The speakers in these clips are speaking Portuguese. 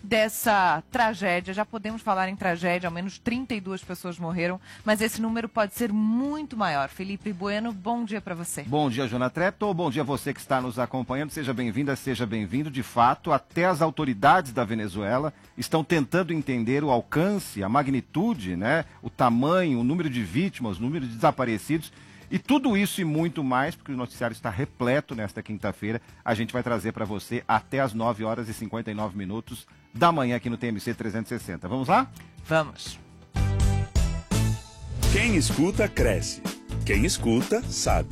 dessa tragédia. Já podemos falar em tragédia, ao menos 32 pessoas morreram, mas esse número pode ser muito maior. Felipe Bueno, bom dia para você. Bom dia, Jona Trepto. Bom dia a você que está nos acompanhando. Seja bem-vinda, seja bem-vindo. De fato, até as autoridades da Venezuela estão tentando entender o alcance, a magnitude, né, o tamanho, o número de vítimas, o número de desaparecidos. E tudo isso e muito mais, porque o noticiário está repleto nesta quinta-feira, a gente vai trazer para você até as 9 horas e 59 minutos da manhã aqui no TMC 360. Vamos lá? Vamos. Quem escuta, cresce. Quem escuta, sabe.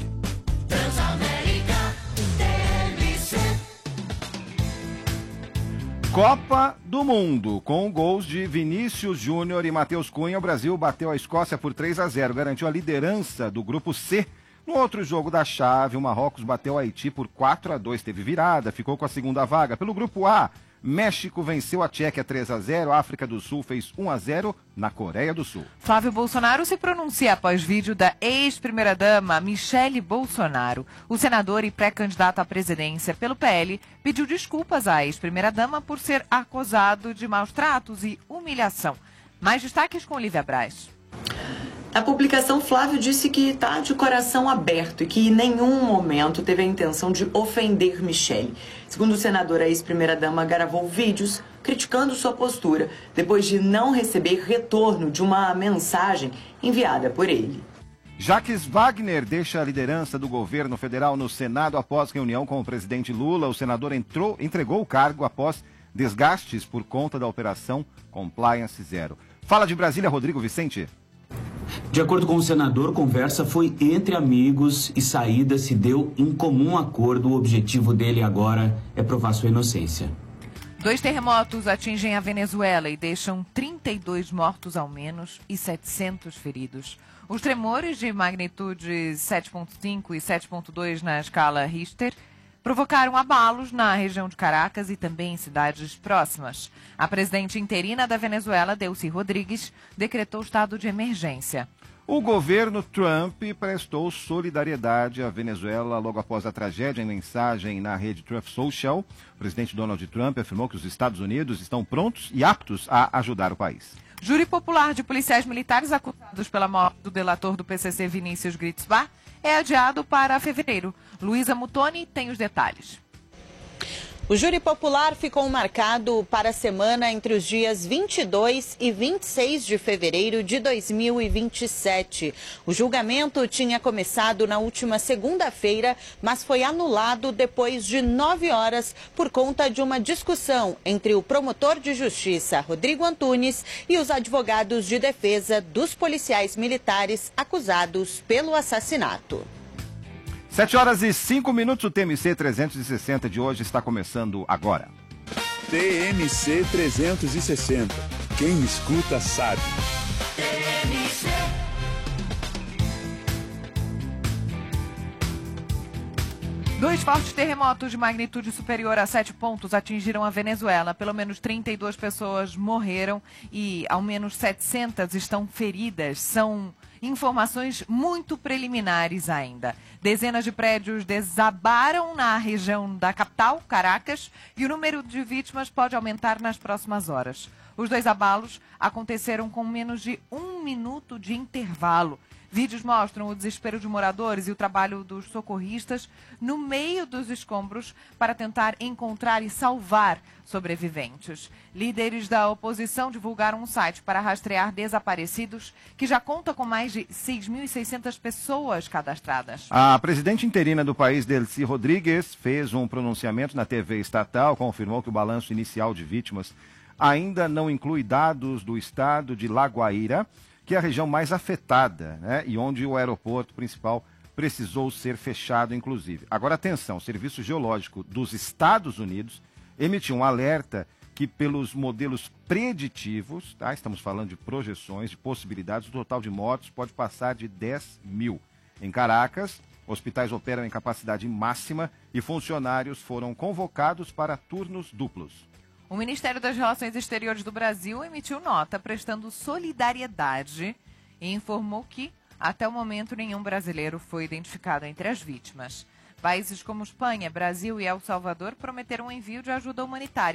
Copa do Mundo. Com gols de Vinícius Júnior e Matheus Cunha, o Brasil bateu a Escócia por 3-0, garantiu a liderança do grupo C. No outro jogo da chave, o Marrocos bateu a Haiti por 4-2, teve virada, ficou com a segunda vaga. Pelo grupo A, México venceu a Tchequia 3-0, a África do Sul fez 1-0 na Coreia do Sul. Flávio Bolsonaro se pronuncia após vídeo da ex-primeira-dama Michele Bolsonaro. O senador e pré-candidato à presidência pelo PL pediu desculpas à ex-primeira-dama por ser acusado de maus tratos e humilhação. Mais destaques com Olivia Braz. Na publicação, Flávio disse que está de coração aberto e que em nenhum momento teve a intenção de ofender Michele. Segundo o senador, a ex-primeira-dama gravou vídeos criticando sua postura, depois de não receber retorno de uma mensagem enviada por ele. Jacques Wagner deixa a liderança do governo federal no Senado após reunião com o presidente Lula. O senador entregou o cargo após desgastes por conta da operação Compliance Zero. Fala de Brasília, Rodrigo Vicente. De acordo com o senador, conversa foi entre amigos e saída se deu em comum acordo. O objetivo dele agora é provar sua inocência. 2 terremotos atingem a Venezuela e deixam 32 mortos ao menos e 700 feridos. Os tremores de magnitude 7,5 e 7,2 na escala Richter provocaram abalos na região de Caracas e também em cidades próximas. A presidente interina da Venezuela, Delcy Rodrigues, decretou estado de emergência. O governo Trump prestou solidariedade à Venezuela logo após a tragédia. Em mensagem na rede Truth Social, o presidente Donald Trump afirmou que os Estados Unidos estão prontos e aptos a ajudar o país. Júri popular de policiais militares acusados pela morte do delator do PCC Vinícius Gritzbach é adiado para fevereiro. Luísa Mutoni tem os detalhes. O júri popular ficou marcado para a semana entre os dias 22 e 26 de fevereiro de 2027. O julgamento tinha começado na última segunda-feira, mas foi anulado depois de 9 horas por conta de uma discussão entre o promotor de justiça, Rodrigo Antunes, e os advogados de defesa dos policiais militares acusados pelo assassinato. 7 horas e 5 minutos, o TMC 360 de hoje está começando agora. TMC 360. Quem escuta, sabe. TMC. Dois fortes terremotos de magnitude superior a 7 pontos atingiram a Venezuela. Pelo menos 32 pessoas morreram e ao menos 700 estão feridas. São informações muito preliminares ainda. Dezenas de prédios desabaram na região da capital, Caracas, e o número de vítimas pode aumentar nas próximas horas. Os 2 abalos aconteceram com menos de 1 minuto de intervalo. Vídeos mostram o desespero de moradores e o trabalho dos socorristas no meio dos escombros para tentar encontrar e salvar sobreviventes. Líderes da oposição divulgaram um site para rastrear desaparecidos que já conta com mais de 6.600 pessoas cadastradas. A presidente interina do país, Delcy Rodrigues, fez um pronunciamento na TV estatal, confirmou que o balanço inicial de vítimas ainda não inclui dados do estado de La Guaira, que é a região mais afetada, né, e onde o aeroporto principal precisou ser fechado, inclusive. Agora, atenção, o Serviço Geológico dos Estados Unidos emitiu um alerta que, pelos modelos preditivos, tá, estamos falando de projeções, de possibilidades, o total de mortos pode passar de 10 mil. Em Caracas, hospitais operam em capacidade máxima e funcionários foram convocados para turnos duplos. O Ministério das Relações Exteriores do Brasil emitiu nota prestando solidariedade e informou que, até o momento, nenhum brasileiro foi identificado entre as vítimas. Países como Espanha, Brasil e El Salvador prometeram um envio de ajuda humanitária.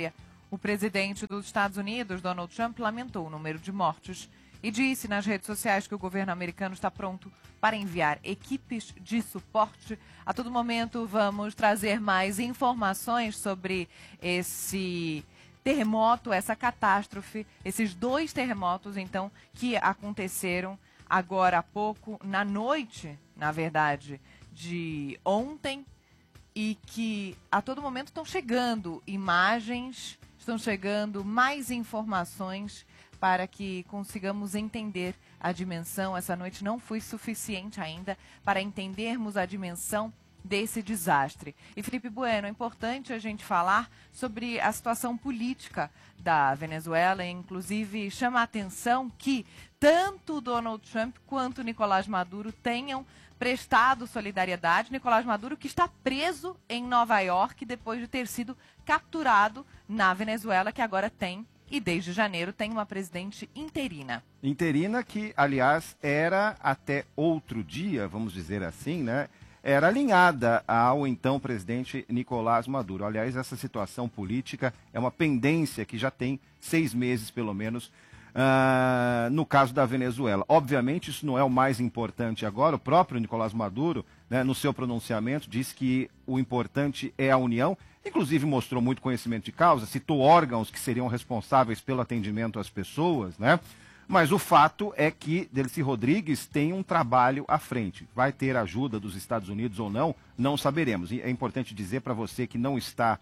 O presidente dos Estados Unidos, Donald Trump, lamentou o número de mortos e disse nas redes sociais que o governo americano está pronto para enviar equipes de suporte. A todo momento vamos trazer mais informações sobre esse terremoto, essa catástrofe, esses 2 terremotos, então, que aconteceram agora há pouco, na noite, na verdade, de ontem, e que a todo momento estão chegando imagens, estão chegando mais informações para que consigamos entender a dimensão. Essa noite não foi suficiente ainda para entendermos a dimensão desse desastre. E, Felipe Bueno, é importante a gente falar sobre a situação política da Venezuela, e inclusive chama a atenção que tanto Donald Trump quanto Nicolás Maduro tenham prestado solidariedade. Nicolás Maduro, que está preso em Nova York depois de ter sido capturado na Venezuela, que agora tem, e desde janeiro, tem uma presidente interina. Interina que, aliás, era até outro dia, vamos dizer assim, né? Era alinhada ao então presidente Nicolás Maduro. Aliás, essa situação política é uma pendência que já tem 6 meses, pelo menos, no caso da Venezuela. Obviamente, isso não é o mais importante agora. O próprio Nicolás Maduro, né, no seu pronunciamento, disse que o importante é a união. Inclusive, mostrou muito conhecimento de causa, citou órgãos que seriam responsáveis pelo atendimento às pessoas, né? Mas o fato é que Delcy Rodrigues tem um trabalho à frente. Vai ter ajuda dos Estados Unidos ou não, não saberemos. E é importante dizer para você que não está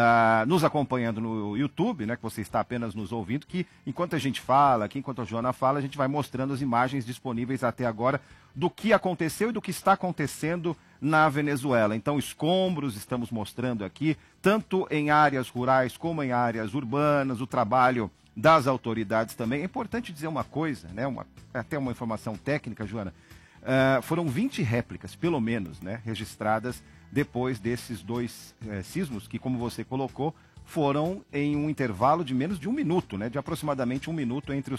nos acompanhando no YouTube, né, que você está apenas nos ouvindo, que enquanto a gente fala, aqui enquanto a Joana fala, a gente vai mostrando as imagens disponíveis até agora do que aconteceu e do que está acontecendo na Venezuela. Então, escombros estamos mostrando aqui, tanto em áreas rurais como em áreas urbanas, o trabalho das autoridades também. É importante dizer uma coisa, né, até uma informação técnica, Joana, foram 20 réplicas, pelo menos, né, registradas depois desses 2 sismos, que, como você colocou, foram em um intervalo de menos de 1 minuto, né? De aproximadamente 1 minuto entre o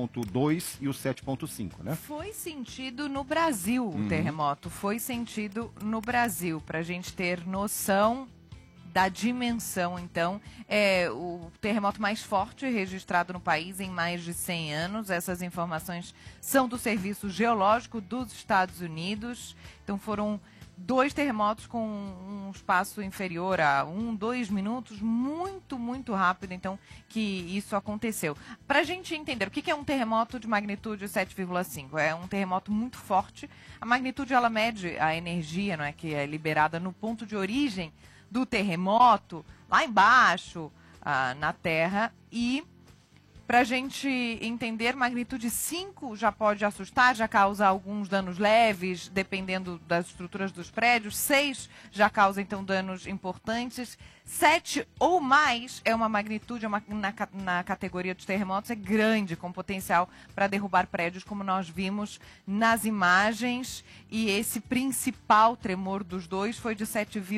7.2 e o 7.5, né? Foi sentido no Brasil o terremoto, foi sentido no Brasil, para a gente ter noção da dimensão. Então, é o terremoto mais forte registrado no país em mais de 100 anos. Essas informações são do Serviço Geológico dos Estados Unidos. Então, foram 2 terremotos com um espaço inferior a 2 minutos, muito rápido, então, que isso aconteceu. Para a gente entender o que é um terremoto de magnitude 7,5, é um terremoto muito forte. A magnitude, ela mede a energia, não é, que é liberada no ponto de origem do terremoto, lá embaixo, na Terra, e para a gente entender, magnitude 5 já pode assustar, já causa alguns danos leves, dependendo das estruturas dos prédios. 6 já causa, então, danos importantes. 7 ou mais é uma magnitude, na categoria dos terremotos, é grande, com potencial para derrubar prédios, como nós vimos nas imagens. E esse principal tremor dos 2 foi de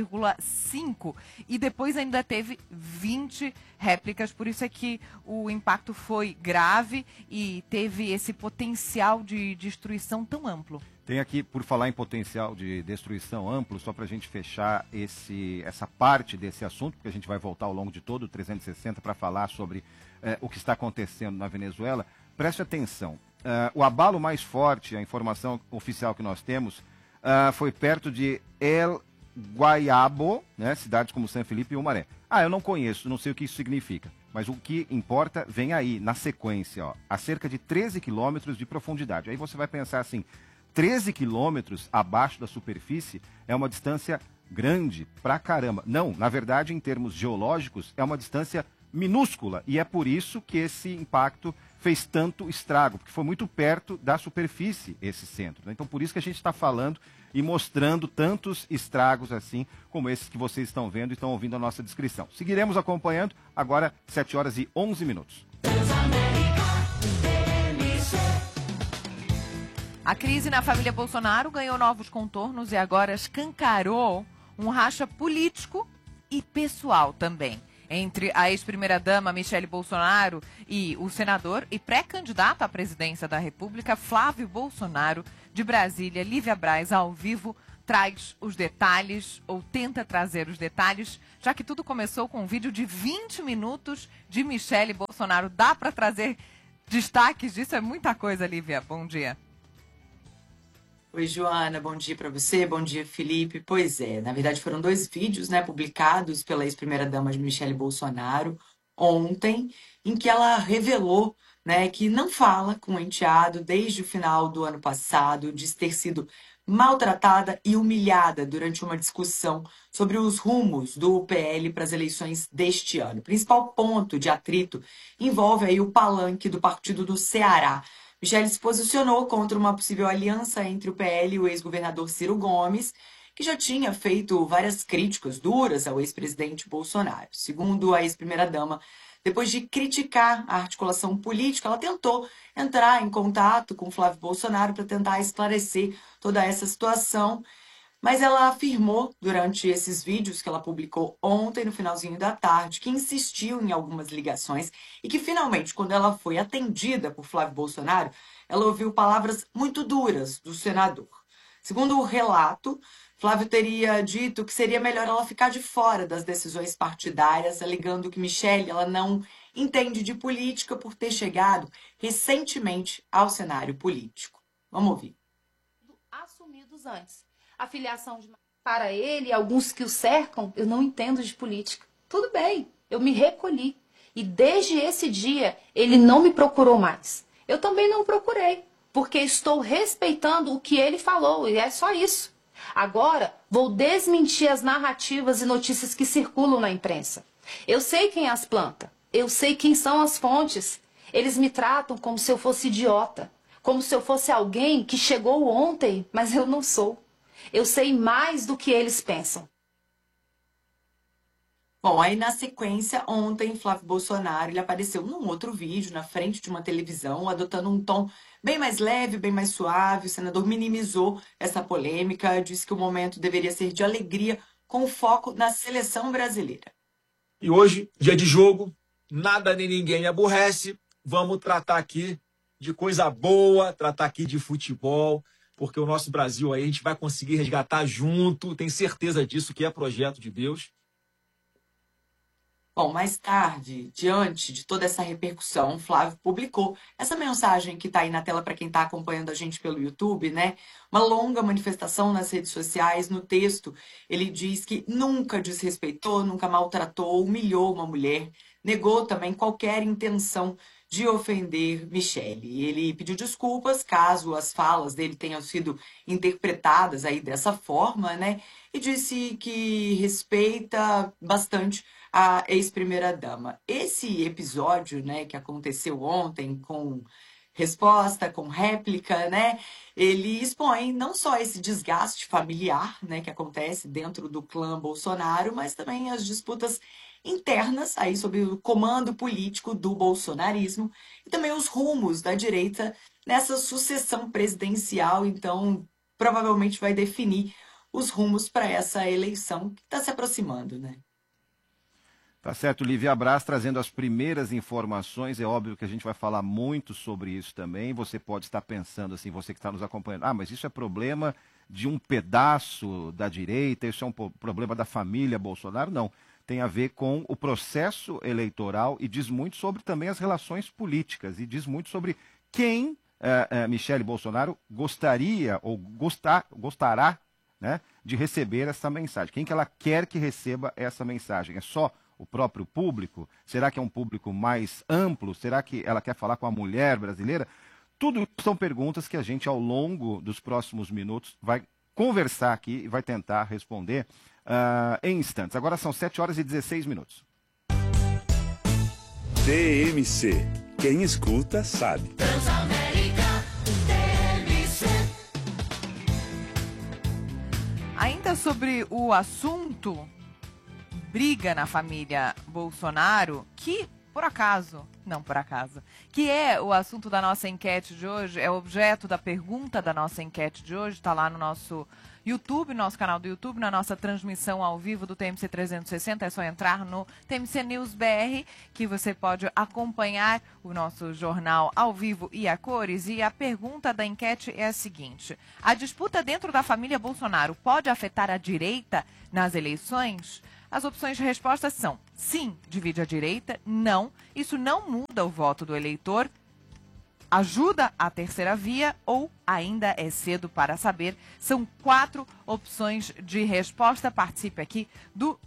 7,5. E depois ainda teve 20 réplicas, por isso é que o impacto foi grave e teve esse potencial de destruição tão amplo. Tem aqui, por falar em potencial de destruição amplo, só para a gente fechar essa parte desse assunto, porque a gente vai voltar ao longo de todo o 360 para falar sobre o que está acontecendo na Venezuela. Preste atenção, o abalo mais forte, a informação oficial que nós temos, foi perto de El Guayabo, né, cidades como San Felipe e Umaré. Eu não conheço, não sei o que isso significa, mas o que importa vem aí, na sequência, ó, a cerca de 13 quilômetros de profundidade. Aí você vai pensar assim, 13 quilômetros abaixo da superfície é uma distância grande pra caramba. Não, na verdade, em termos geológicos, é uma distância minúscula. E é por isso que esse impacto fez tanto estrago, porque foi muito perto da superfície esse centro, né? Então, por isso que a gente está falando e mostrando tantos estragos assim, como esses que vocês estão vendo e estão ouvindo a nossa descrição. Seguiremos acompanhando, agora 7 horas e 11 minutos. A crise na família Bolsonaro ganhou novos contornos e agora escancarou um racha político e pessoal também entre a ex-primeira-dama Michele Bolsonaro e o senador e pré-candidato à presidência da República, Flávio Bolsonaro. De Brasília, Lívia Braz, ao vivo, traz os detalhes, ou tenta trazer os detalhes, já que tudo começou com um vídeo de 20 minutos de Michele Bolsonaro. Dá para trazer destaques disso? É muita coisa, Lívia. Bom dia. Oi, Joana, bom dia para você, bom dia, Felipe. Pois é, na verdade foram 2 vídeos, né, publicados pela ex-primeira-dama de Michele Bolsonaro ontem, em que ela revelou, né, que não fala com o enteado desde o final do ano passado, diz ter sido maltratada e humilhada durante uma discussão sobre os rumos do PL para as eleições deste ano. O principal ponto de atrito envolve aí o palanque do partido do Ceará. Michele se posicionou contra uma possível aliança entre o PL e o ex-governador Ciro Gomes, que já tinha feito várias críticas duras ao ex-presidente Bolsonaro. Segundo a ex-primeira-dama, depois de criticar a articulação política, ela tentou entrar em contato com Flávio Bolsonaro para tentar esclarecer toda essa situação, mas ela afirmou durante esses vídeos que ela publicou ontem, no finalzinho da tarde, que insistiu em algumas ligações e que finalmente, quando ela foi atendida por Flávio Bolsonaro, ela ouviu palavras muito duras do senador. Segundo o relato, Flávio teria dito que seria melhor ela ficar de fora das decisões partidárias, alegando que Michele ela não entende de política por ter chegado recentemente ao cenário político. Vamos ouvir. Assumidos antes. A filiação para ele e alguns que o cercam, eu não entendo de política. Tudo bem, eu me recolhi. E desde esse dia, ele não me procurou mais. Eu também não procurei, porque estou respeitando o que ele falou, e é só isso. Agora, vou desmentir as narrativas e notícias que circulam na imprensa. Eu sei quem as planta, eu sei quem são as fontes. Eles me tratam como se eu fosse idiota, como se eu fosse alguém que chegou ontem, mas eu não sou. Eu sei mais do que eles pensam. Bom, aí na sequência, ontem, Flávio Bolsonaro ele apareceu num outro vídeo, na frente de uma televisão, adotando um tom bem mais leve, bem mais suave. O senador minimizou essa polêmica, disse que o momento deveria ser de alegria, com foco na seleção brasileira. E hoje, dia de jogo, nada nem ninguém me aborrece. Vamos tratar aqui de coisa boa, tratar aqui de futebol, porque o nosso Brasil aí a gente vai conseguir resgatar junto, tenho certeza disso, que é projeto de Deus. Bom, mais tarde, diante de toda essa repercussão, Flávio publicou essa mensagem que está aí na tela para quem está acompanhando a gente pelo YouTube, né? Uma longa manifestação nas redes sociais. No texto, ele diz que nunca desrespeitou, nunca maltratou, humilhou uma mulher, negou também qualquer intenção de ofender Michele. Ele pediu desculpas caso as falas dele tenham sido interpretadas aí dessa forma, né? E disse que respeita bastante a ex-primeira-dama. Esse episódio, né, que aconteceu ontem com resposta, com réplica, né, ele expõe não só esse desgaste familiar, né, que acontece dentro do clã Bolsonaro, mas também as disputas internas aí sobre o comando político do bolsonarismo e também os rumos da direita nessa sucessão presidencial. Então, provavelmente vai definir os rumos para essa eleição que está se aproximando, né? Tá certo, Lívia Braz trazendo as primeiras informações. É óbvio que a gente vai falar muito sobre isso também. Você pode estar pensando assim, você que está nos acompanhando, mas isso é problema de um pedaço da direita, isso é um problema da família Bolsonaro? Não. Tem a ver com o processo eleitoral e diz muito sobre também as relações políticas e diz muito sobre quem Michele Bolsonaro gostaria ou gostará, né, de receber essa mensagem. Quem que ela quer que receba essa mensagem? É só o próprio público? Será que é um público mais amplo? Será que ela quer falar com a mulher brasileira? Tudo são perguntas que a gente, ao longo dos próximos minutos, vai conversar aqui e vai tentar responder em instantes. Agora são 7h16. TMC. Quem escuta, sabe. Ainda sobre o assunto briga na família Bolsonaro, que que é o assunto da nossa enquete de hoje, é objeto da pergunta da nossa enquete de hoje, está lá no nosso YouTube, nosso canal do YouTube, na nossa transmissão ao vivo do TMC 360. É só entrar no TMC News BR, que você pode acompanhar o nosso jornal ao vivo e a cores. E a pergunta da enquete é a seguinte: a disputa dentro da família Bolsonaro pode afetar a direita nas eleições? As opções de resposta são: sim, divide a direita; não, isso não muda o voto do eleitor; ajuda a terceira via; ou ainda é cedo para saber. São 4 opções de resposta. Participe aqui do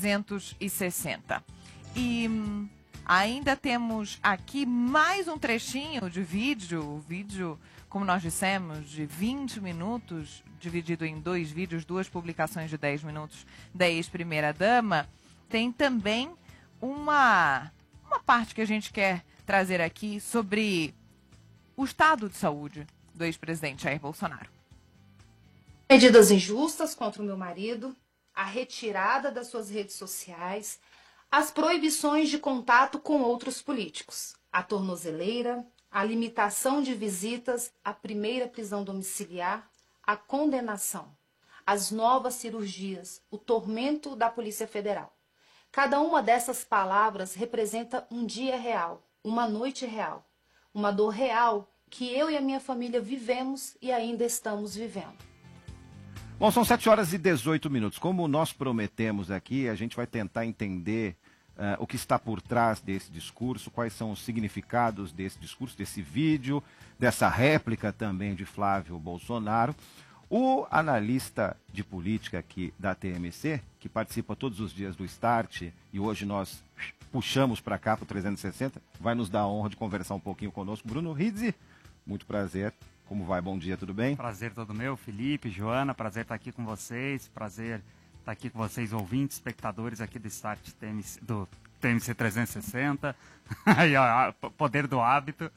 360. E ainda temos aqui mais um trechinho de vídeo. Vídeo, como nós dissemos, de 20 minutos, dividido em 2 vídeos, 2 publicações de 10 minutos da ex-primeira-dama. Tem também uma parte que a gente quer trazer aqui sobre o estado de saúde do ex-presidente Jair Bolsonaro. Medidas injustas contra o meu marido, a retirada das suas redes sociais, as proibições de contato com outros políticos, a tornozeleira, a limitação de visitas, a primeira prisão domiciliar, a condenação, as novas cirurgias, o tormento da Polícia Federal. Cada uma dessas palavras representa um dia real, uma noite real, uma dor real que eu e a minha família vivemos e ainda estamos vivendo. Bom, são 7h18. Como nós prometemos aqui, a gente vai tentar entender o que está por trás desse discurso, quais são os significados desse discurso, desse vídeo, dessa réplica também de Flávio Bolsonaro. O analista de política aqui da TMC, que participa todos os dias do Start, e hoje nós puxamos para cá para o 360, vai nos dar a honra de conversar um pouquinho conosco. Bruno Rizzi, muito prazer. Como vai? Bom dia, tudo bem? Prazer todo meu, Felipe, Joana, prazer estar aqui com vocês, prazer estar aqui com vocês, ouvintes, espectadores aqui do Start do TMC 360, aí, ó, poder do hábito.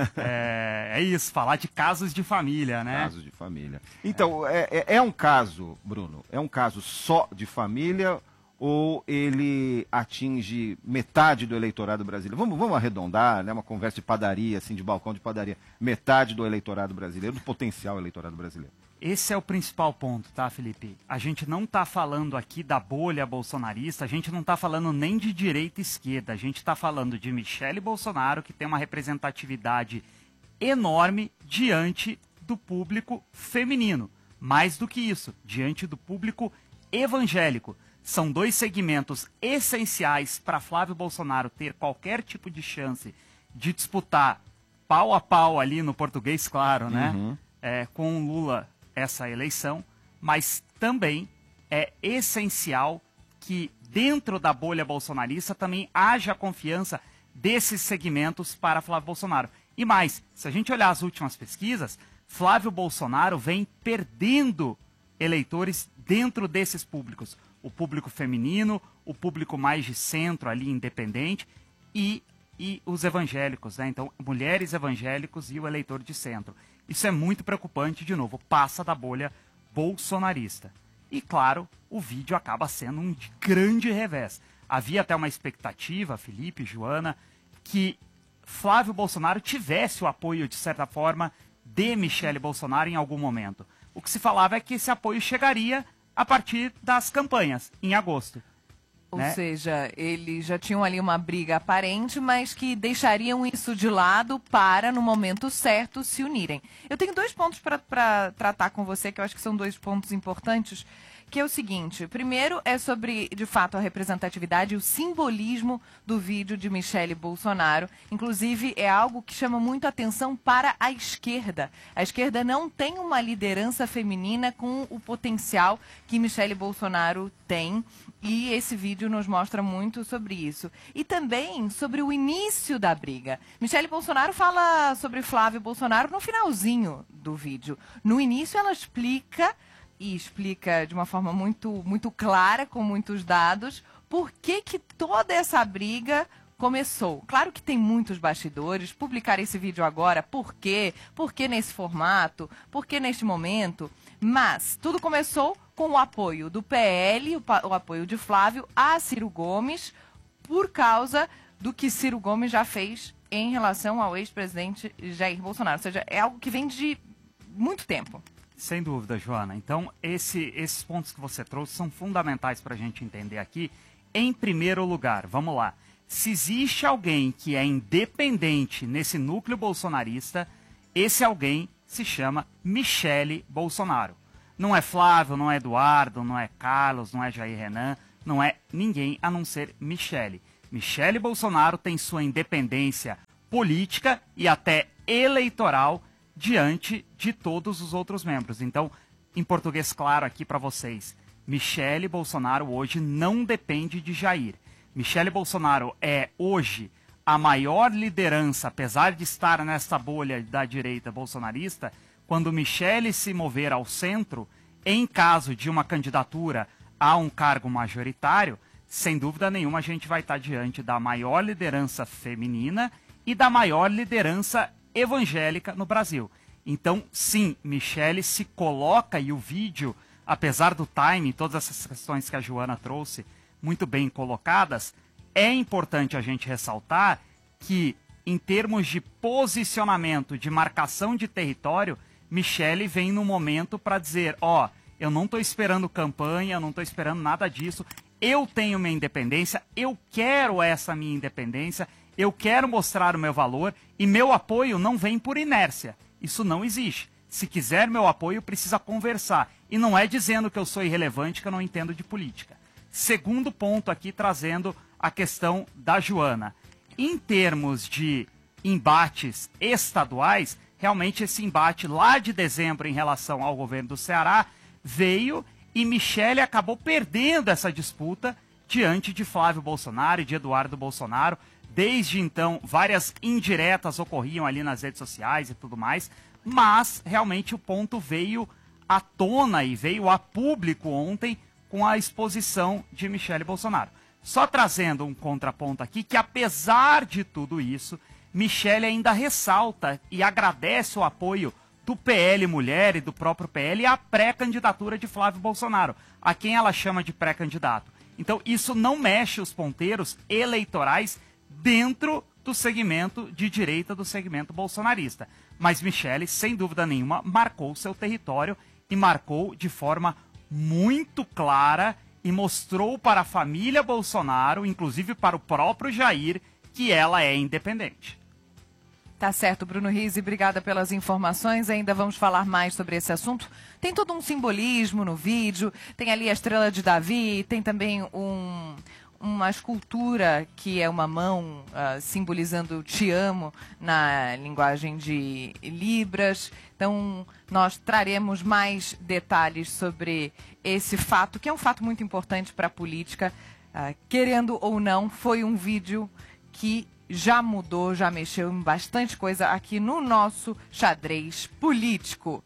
É isso, falar de casos de família, né? Casos de família. Então, é um caso, Bruno, é um caso só de família ou ele atinge metade do eleitorado brasileiro? Vamos arredondar, né? Uma conversa de padaria, assim, de balcão de padaria. Metade do eleitorado brasileiro, do potencial eleitorado brasileiro. Esse é o principal ponto, tá, Felipe? A gente não está falando aqui da bolha bolsonarista, a gente não está falando nem de direita e esquerda, a gente está falando de Michele Bolsonaro, que tem uma representatividade enorme diante do público feminino. Mais do que isso, diante do público evangélico. São 2 segmentos essenciais para Flávio Bolsonaro ter qualquer tipo de chance de disputar pau a pau ali no português, claro, né? Uhum. Com Lula essa eleição, mas também é essencial que dentro da bolha bolsonarista também haja confiança desses segmentos para Flávio Bolsonaro. E mais, se a gente olhar as últimas pesquisas, Flávio Bolsonaro vem perdendo eleitores dentro desses públicos. O público feminino, o público mais de centro ali, independente, e os evangélicos, né? Então, mulheres evangélicos e o eleitor de centro. Isso é muito preocupante, de novo, passa da bolha bolsonarista. E, claro, o vídeo acaba sendo um grande revés. Havia até uma expectativa, Felipe, Joana, que Flávio Bolsonaro tivesse o apoio, de certa forma, de Michele Bolsonaro em algum momento. O que se falava é que esse apoio chegaria a partir das campanhas, em agosto. Ou seja, eles já tinham ali uma briga aparente, mas que deixariam isso de lado para, no momento certo, se unirem. Eu tenho 2 pontos para tratar com você, que eu acho que são 2 pontos importantes, que é o seguinte: primeiro é sobre, de fato, a representatividade e o simbolismo do vídeo de Michele Bolsonaro. Inclusive, é algo que chama muito atenção para a esquerda. A esquerda não tem uma liderança feminina com o potencial que Michele Bolsonaro tem. E esse vídeo nos mostra muito sobre isso. E também sobre o início da briga. Michele Bolsonaro fala sobre Flávio Bolsonaro no finalzinho do vídeo. No início ela explica de uma forma muito clara, com muitos dados, por que toda essa briga começou. Claro que tem muitos bastidores. Publicar esse vídeo agora, por quê? Por que nesse formato? Por que neste momento? Mas tudo começou com o apoio do PL, o apoio de Flávio a Ciro Gomes, por causa do que Ciro Gomes já fez em relação ao ex-presidente Jair Bolsonaro. Ou seja, é algo que vem de muito tempo. Sem dúvida, Joana. Então, esses pontos que você trouxe são fundamentais para a gente entender aqui. Em primeiro lugar, vamos lá. Se existe alguém que é independente nesse núcleo bolsonarista, esse alguém se chama Michele Bolsonaro. Não é Flávio, não é Eduardo, não é Carlos, não é Jair Renan, não é ninguém a não ser Michele. Michele Bolsonaro tem sua independência política e até eleitoral diante de todos os outros membros. Então, em português claro aqui para vocês, Michele Bolsonaro hoje não depende de Jair. Michele Bolsonaro é hoje a maior liderança, apesar de estar nessa bolha da direita bolsonarista. Quando Michele se mover ao centro, em caso de uma candidatura a um cargo majoritário, sem dúvida nenhuma a gente vai estar diante da maior liderança feminina e da maior liderança evangélica no Brasil. Então, sim, Michele se coloca, e o vídeo, apesar do time, todas essas questões que a Joana trouxe, muito bem colocadas, é importante a gente ressaltar que, em termos de posicionamento, de marcação de território, Michele vem no momento para dizer, eu não estou esperando campanha, eu não estou esperando nada disso, eu tenho minha independência, eu quero essa minha independência, eu quero mostrar o meu valor e meu apoio não vem por inércia. Isso não existe. Se quiser meu apoio, precisa conversar. E não é dizendo que eu sou irrelevante, que eu não entendo de política. Segundo ponto aqui, trazendo a questão da Joana. Em termos de embates estaduais, realmente esse embate lá de dezembro em relação ao governo do Ceará veio e Michele acabou perdendo essa disputa diante de Flávio Bolsonaro e de Eduardo Bolsonaro. Desde então, várias indiretas ocorriam ali nas redes sociais e tudo mais, mas realmente o ponto veio à tona e veio a público ontem com a exposição de Michele Bolsonaro. Só trazendo um contraponto aqui, que apesar de tudo isso, Michele ainda ressalta e agradece o apoio do PL Mulher e do próprio PL à pré-candidatura de Flávio Bolsonaro, a quem ela chama de pré-candidato. Então isso não mexe os ponteiros eleitorais dentro do segmento de direita, do segmento bolsonarista. Mas Michele, sem dúvida nenhuma, marcou seu território e marcou de forma muito clara e mostrou para a família Bolsonaro, inclusive para o próprio Jair, que ela é independente. Tá certo, Bruno Rizzi, obrigada pelas informações. Ainda vamos falar mais sobre esse assunto. Tem todo um simbolismo no vídeo, tem ali a estrela de Davi, tem também uma escultura que é uma mão simbolizando te amo na linguagem de Libras. Então, nós traremos mais detalhes sobre esse fato, que é um fato muito importante para a política. Querendo ou não, foi um vídeo que já mudou, já mexeu em bastante coisa aqui no nosso xadrez político.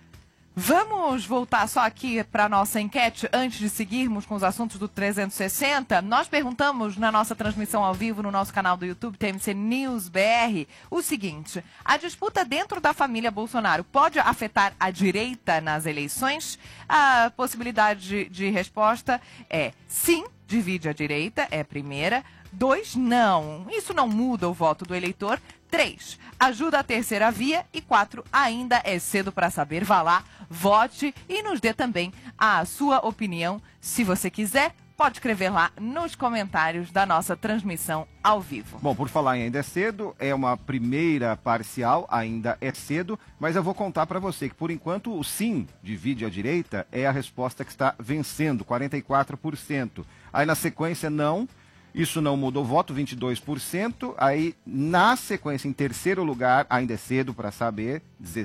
Vamos voltar só aqui para a nossa enquete antes de seguirmos com os assuntos do 360. Nós perguntamos na nossa transmissão ao vivo no nosso canal do YouTube, TMC News BR, o seguinte: a disputa dentro da família Bolsonaro pode afetar a direita nas eleições? A possibilidade de resposta é sim, divide a direita, é a primeira. 2, não. Isso não muda o voto do eleitor. 3, ajuda a terceira via. E 4, ainda é cedo para saber. Vá lá, vote e nos dê também a sua opinião. Se você quiser, pode escrever lá nos comentários da nossa transmissão ao vivo. Bom, por falar em ainda é cedo, é uma primeira parcial, ainda é cedo, mas eu vou contar para você que, por enquanto, o sim divide a direita é a resposta que está vencendo, 44%. Aí, na sequência, não. Isso não mudou o voto, 22%. Aí, na sequência, em terceiro lugar, ainda é cedo para saber,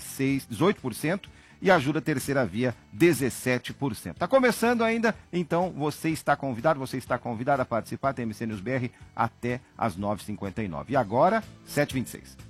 18%. E ajuda a terceira via, 17%. Está começando ainda, então você está convidado a participar da TMC News BR até às 9h59. E agora, 7h26.